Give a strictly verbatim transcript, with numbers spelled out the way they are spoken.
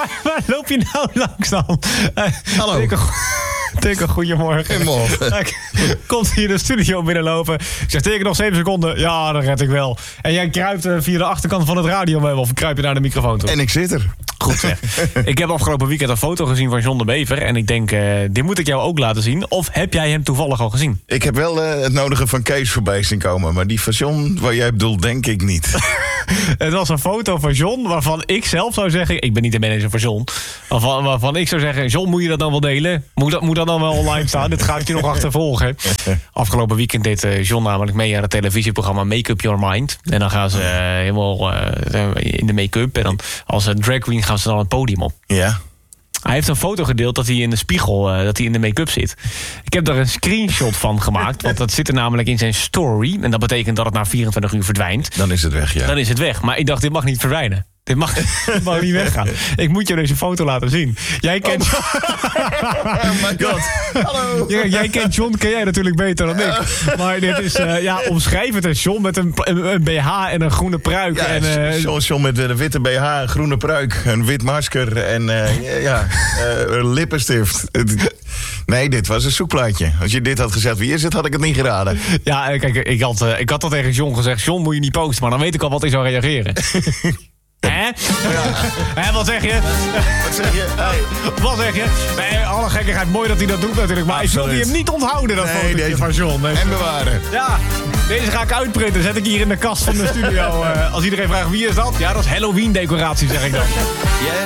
waar, waar loop je nou langs dan? Uh, Hallo. Dikke, dikke goedemorgen. Goedemorgen. Ik komt hier de studio binnenlopen. Ik zeg, teken nog zeven seconden. Ja, dat red ik wel. En jij kruipt uh, via de achterkant van het radiomeubel. Of kruip je naar de microfoon toe? En ik zit er. Goed zeg. Ik heb afgelopen weekend een foto gezien van John de Bever. En ik denk, uh, dit moet ik jou ook laten zien. Of heb jij hem toevallig al gezien? Ik heb wel uh, het nodige van Kees voorbij zien komen. Maar die van John, waar jij bedoelt, denk ik niet. Het was een foto van John waarvan ik zelf zou zeggen... Ik ben niet de manager van John. Waarvan, waarvan ik zou zeggen... John, moet je dat dan wel delen? Moet dat, moet dat dan wel online staan? Dit ga ik je nog achtervolgen. Afgelopen weekend deed uh, John namelijk mee aan het televisieprogramma Make Up Your Mind. En dan gaan ze uh, helemaal uh, in de make-up. En dan als uh, drag queen gaan ze dan het podium op. Ja. Hij heeft een foto gedeeld dat hij in de spiegel, uh, dat hij in de make-up zit. Ik heb daar een screenshot van gemaakt. Want dat zit er namelijk in zijn story. En dat betekent dat het na vierentwintig uur verdwijnt. Dan is het weg, ja. Dan is het weg. Maar ik dacht, dit mag niet verdwijnen. Dit mag, dit mag niet weggaan. Ik moet je deze foto laten zien. Jij kent... Oh my god. Hallo. Jij, jij kent John, ken jij natuurlijk beter dan ik. Maar dit is, uh, ja, omschrijf het eens. John met een, een, een B H en een groene pruik. Ja, en, uh, John, John met een witte B H, een groene pruik, een wit masker en uh, ja, uh, een lippenstift. Nee, dit was een zoekplaatje. Als je dit had gezegd, wie is het, had ik het niet geraden. Ja, kijk, ik had, uh, ik had al tegen John gezegd... John, moet je niet posten, maar dan weet ik al wat hij zou reageren. Hè? Ja. Hè, wat zeg je? Wat zeg je? Hey. Wat zeg je? Nee, alle gekkigheid, mooi dat hij dat doet natuurlijk. Maar Absoluut. ik wil die hem niet onthouden, dat Nee, fotootje deze- van John. Nee. En bewaren. Ja, deze ga ik uitprinten. Zet ik hier in de kast van de studio. Uh, als iedereen vraagt wie is dat? Ja, dat is Halloween decoratie, zeg ik dan.